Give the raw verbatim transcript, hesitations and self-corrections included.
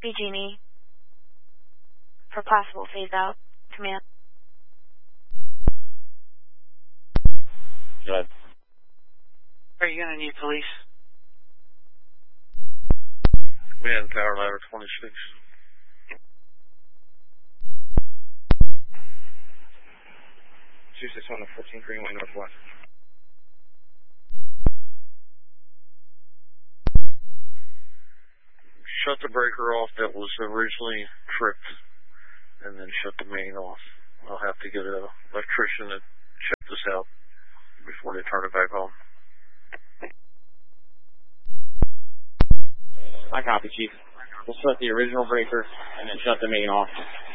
B G and E for possible phase out. Command. Good. Are you going to need police? Command, Tower Ladder twenty-six. two six one to fourteen Greenway Northwest. Shut the breaker off that was originally tripped, and then shut the main off. I'll have to get an electrician to check this out before they turn it back on. I copy, Chief. We'll shut the original breaker and then shut the main off.